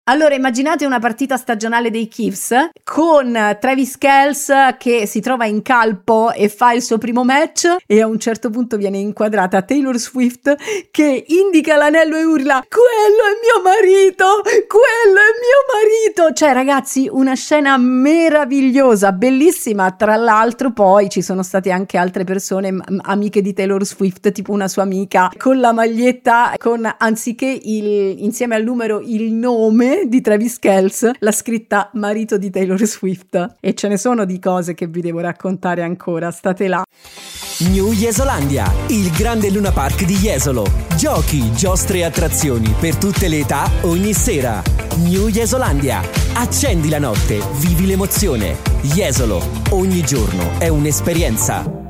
Allora, immaginate una partita stagionale dei Chiefs con Travis Kelce che si trova in campo e fa il suo primo match e a un certo punto viene inquadrata Taylor Swift che indica l'anello e urla: quello è mio marito, quello è mio marito. Cioè, ragazzi, una scena meravigliosa, bellissima. Tra l'altro poi ci sono state anche altre persone amiche di Taylor Swift, tipo una sua amica con la maglietta con, anziché insieme al numero, il nome di Travis Kelce, la scritta marito di Taylor Swift. E ce ne sono di cose che vi devo raccontare ancora, state là. New Iesolandia, il grande Luna Park di Jesolo. Giochi, giostre e attrazioni per tutte le età ogni sera. New Iesolandia. Accendi la notte, vivi l'emozione. Jesolo, ogni giorno è un'esperienza.